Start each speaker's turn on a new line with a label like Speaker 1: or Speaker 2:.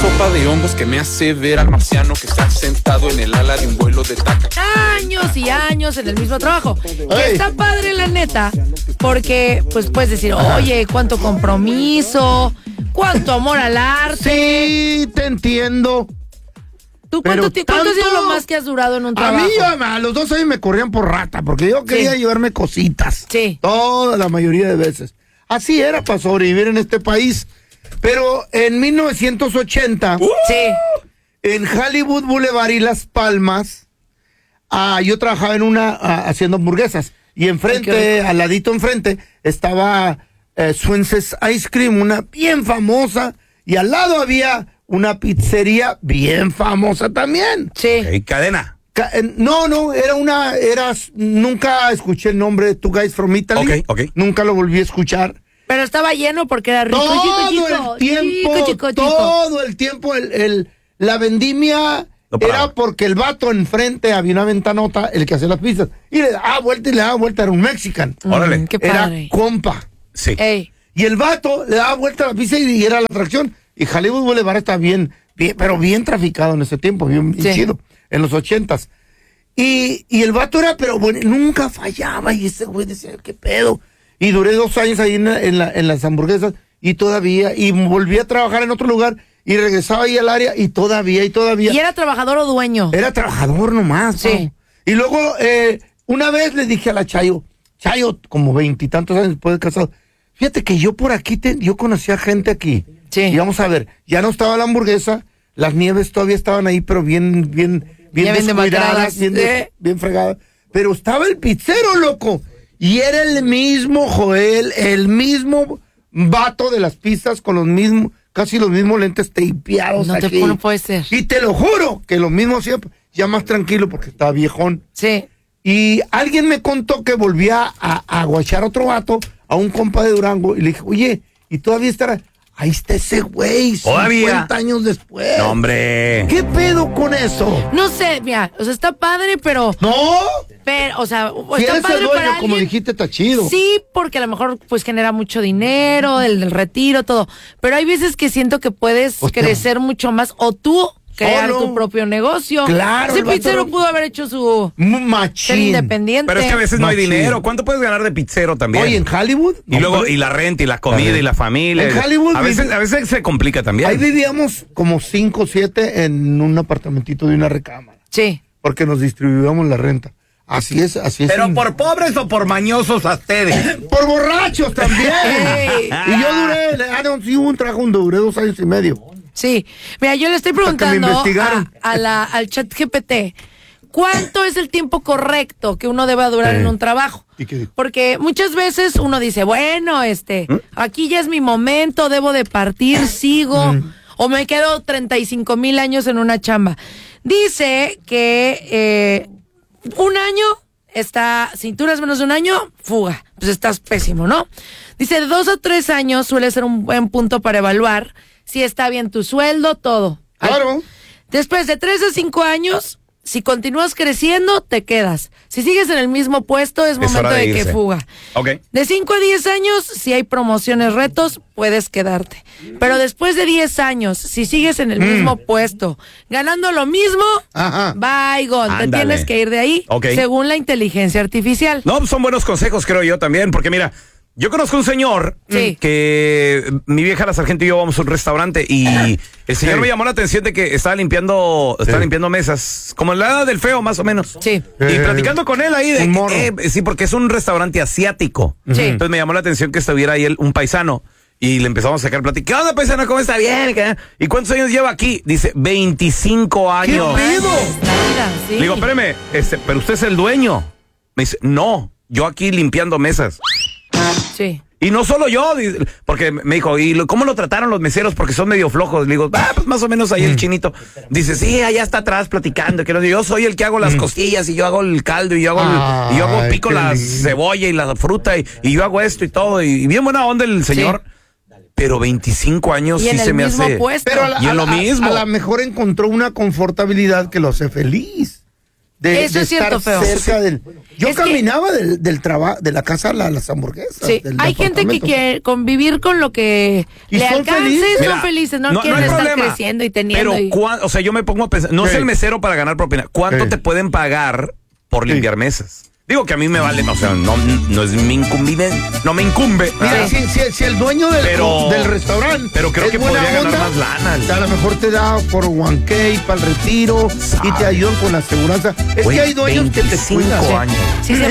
Speaker 1: sopa de hongos que me hace ver al marciano que está sentado en el ala de un vuelo de taca.
Speaker 2: Años y años en el mismo trabajo. Que está padre, la neta, porque pues puedes decir, oye, cuánto compromiso, cuánto amor al arte.
Speaker 3: Sí, te entiendo.
Speaker 2: ¿Tú cuánto ha sido lo más que has durado en un trabajo?
Speaker 3: A mí, a los 2 años me corrían por rata, porque yo quería llevarme cositas.
Speaker 2: Sí.
Speaker 3: Toda la mayoría de veces. Así era para sobrevivir en este país. Pero en 1980, en Hollywood Boulevard y Las Palmas, yo trabajaba en haciendo hamburguesas. Y enfrente, al ladito enfrente, estaba Swensen's Ice Cream, una bien famosa. Y al lado había una pizzería bien famosa también.
Speaker 2: Sí.
Speaker 4: ¿Cadena?
Speaker 3: No, nunca escuché el nombre de Two Guys from Italy.
Speaker 4: Ok.
Speaker 3: Nunca lo volví a escuchar.
Speaker 2: Pero estaba lleno porque era rico.
Speaker 3: Todo el tiempo, la vendimia era porque el vato enfrente había una ventanota, el que hacía las pizzas, y le daba vuelta, era un mexican.
Speaker 4: Órale.
Speaker 2: Qué padre.
Speaker 3: Era compa.
Speaker 4: Sí.
Speaker 3: Y el vato le daba vuelta a la pizza y era la atracción. Y Hollywood Boulevard está bien, pero bien traficado en ese tiempo, bien chido, en los 80s. Y el vato era, pero bueno, nunca fallaba, y ese güey decía, ¿qué pedo? Y duré 2 años ahí en las hamburguesas, y volví a trabajar en otro lugar, y regresaba ahí al área, y todavía.
Speaker 2: ¿Y era trabajador o dueño?
Speaker 3: Era trabajador nomás,
Speaker 2: sí.
Speaker 3: ¿no? Y luego, una vez le dije a la Chayo, como 20 y tantos años después de casado, fíjate que yo por aquí, yo conocía gente aquí.
Speaker 2: Sí.
Speaker 3: Y vamos a ver, ya no estaba la hamburguesa, las nieves todavía estaban ahí, pero bien descuidadas, bien fregadas. Pero estaba el pizzero, loco. Y era el mismo Joel, el mismo vato de las pizzas con casi los mismos lentes tapeados aquí.
Speaker 2: No puede ser.
Speaker 3: Y te lo juro que lo mismo siempre, ya más tranquilo porque estaba viejón.
Speaker 2: Sí.
Speaker 3: Y alguien me contó que volvía a guachar a otro vato, a un compa de Durango, y le dije, oye, ¿y todavía estará? Ahí está ese güey, 50 años después.
Speaker 4: No, hombre.
Speaker 3: ¿Qué pedo con eso?
Speaker 2: No sé, mira, o sea, está padre, pero...
Speaker 3: ¿No?
Speaker 2: Pero, o sea,
Speaker 3: si
Speaker 2: está
Speaker 3: eres
Speaker 2: padre
Speaker 3: el dueño,
Speaker 2: para alguien,
Speaker 3: como dijiste, está chido.
Speaker 2: Sí, porque a lo mejor pues genera mucho dinero, el retiro, todo. Pero hay veces que siento que puedes crecer mucho más, o tú crear tu propio negocio.
Speaker 3: Claro.
Speaker 2: Ese pizzero pudo haber hecho su...
Speaker 3: Machín.
Speaker 2: Ser independiente.
Speaker 4: Pero es que a veces no hay dinero. ¿Cuánto puedes ganar de pizzero también?
Speaker 3: Oye, en Hollywood.
Speaker 4: Y luego, y la renta, y la comida, y la familia.
Speaker 3: En Hollywood.
Speaker 4: A veces se complica también.
Speaker 3: Ahí vivíamos como 5 o 7 en un apartamentito de una recámara.
Speaker 2: Sí.
Speaker 3: Porque nos distribuíamos la renta. Así es.
Speaker 4: ¿Pero por pobres o por mañosos a ustedes?
Speaker 3: Por borrachos también. Y yo duré 2 años y medio.
Speaker 2: Sí, mira, yo le estoy preguntando al chat GPT, ¿cuánto es el tiempo correcto que uno debe durar en un trabajo? Porque muchas veces uno dice, bueno, aquí ya es mi momento, debo de partir, sigo, o me quedo 35,000 años en una chamba. Dice que 1 año si duras menos de 1 año, fuga, pues estás pésimo, ¿no? Dice, de 2 a 3 años suele ser un buen punto para evaluar si está bien tu sueldo, todo.
Speaker 3: Claro.
Speaker 2: Después de 3 a 5 años, si continúas creciendo, te quedas. Si sigues en el mismo puesto, es momento de que fuga.
Speaker 4: Okay.
Speaker 2: De 5 a 10 años, si hay promociones, retos, puedes quedarte. Pero después de 10 años, si sigues en el mismo puesto, ganando lo mismo, bye, gone. Te tienes que ir de ahí, según la inteligencia artificial.
Speaker 4: No, pues son buenos consejos, creo yo también, porque mira, yo conozco un señor que mi vieja la sargento y yo vamos a un restaurante y el señor me llamó la atención de que estaba limpiando mesas, como en la edad del feo más o menos.
Speaker 2: Sí.
Speaker 4: Y platicando con él ahí sí, porque es un restaurante asiático.
Speaker 2: Sí.
Speaker 4: Entonces me llamó la atención que estuviera ahí un paisano y le empezamos a sacar plática. ¿Qué onda, paisano? ¿Cómo está? Bien. ¿Y cuántos años lleva aquí? Dice, 25 años.
Speaker 3: ¿Qué pedo?
Speaker 2: Sí.
Speaker 4: Le digo, espéreme, pero usted es el dueño. Me dice, no, yo aquí limpiando mesas.
Speaker 2: Sí.
Speaker 4: Y no solo yo, porque me dijo, ¿y cómo lo trataron los meseros? Porque son medio flojos. Le digo, pues más o menos ahí el chinito. Dice, sí, allá está atrás platicando. Que yo soy el que hago las costillas y yo hago el caldo y yo pico la cebolla y la fruta y yo hago esto y todo. Y bien buena onda el señor. Sí. Pero 25 años sí se me hace.
Speaker 2: Puesto.
Speaker 3: Pero
Speaker 4: y en lo mismo.
Speaker 3: A lo mejor encontró una confortabilidad que lo hace feliz.
Speaker 2: Eso es cierto, feo.
Speaker 3: Cerca yo caminaba del trabajo, de la casa a las hamburguesas.
Speaker 2: Sí, hay gente que quiere convivir con lo que le alcance, son felices, no quieren estar creciendo y teniendo.
Speaker 4: Pero, o sea, yo me pongo a pensar, no es el mesero para ganar propina. ¿Cuánto te pueden pagar por limpiar mesas? Digo que a mí me vale, o sea, no es mi incumbencia, no me incumbe.
Speaker 3: Mira, si el dueño del restaurante,
Speaker 4: pero creo que podría ganar más lana.
Speaker 3: A lo mejor te da por 1K para el retiro y te ayudan con la aseguranza. Es que hay dueños que te cuidan.
Speaker 4: años.
Speaker 2: Si se